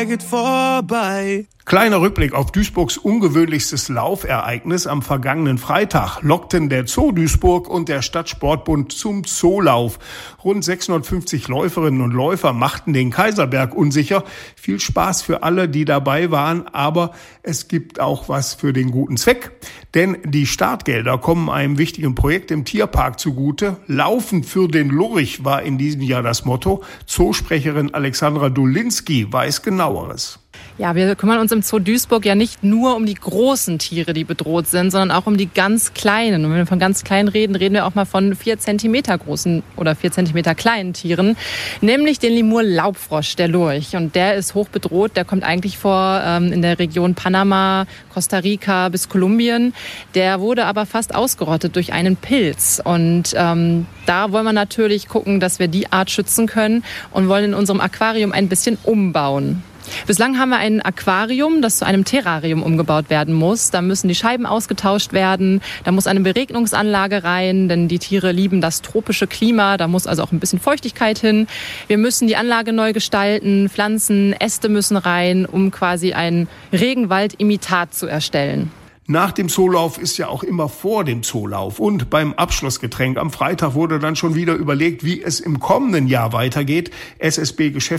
geht vorbei. Kleiner Rückblick auf Duisburgs ungewöhnlichstes Laufereignis. Am vergangenen Freitag lockten der Zoo Duisburg und der Stadtsportbund zum Zoolauf. Rund 650 Läuferinnen und Läufer machten den Kaiserberg unsicher. Viel Spaß für alle, die dabei waren, aber es gibt auch was für den guten Zweck. Denn die Startgelder kommen einem wichtigen Projekt im Tierpark zugute. Laufen für den Lurch war in diesem Jahr das Motto. Zoosprecherin Alexandra Dolinski weiß Genaueres. Ja, wir kümmern uns im Zoo Duisburg ja nicht nur um die großen Tiere, die bedroht sind, sondern auch um die ganz kleinen. Und wenn wir von ganz kleinen reden, reden wir auch mal von 4 Zentimeter großen oder 4 Zentimeter kleinen Tieren, nämlich den Lemur-Laubfrosch, der Lurch. Und der ist hoch bedroht, der kommt eigentlich vor in der Region Panama, Costa Rica bis Kolumbien. Der wurde aber fast ausgerottet durch einen Pilz. Und da wollen wir natürlich gucken, dass wir die Art schützen können und wollen in unserem Aquarium ein bisschen umbauen. Bislang haben wir ein Aquarium, das zu einem Terrarium umgebaut werden muss. Da müssen die Scheiben ausgetauscht werden, da muss eine Beregnungsanlage rein, denn die Tiere lieben das tropische Klima, da muss also auch ein bisschen Feuchtigkeit hin. Wir müssen die Anlage neu gestalten, Pflanzen, Äste müssen rein, um quasi ein Regenwald-Imitat zu erstellen. Nach dem Zoolauf ist ja auch immer vor dem Zoolauf. Und beim Abschlussgetränk am Freitag wurde dann schon wieder überlegt, wie es im kommenden Jahr weitergeht. SSB-Geschäftsführer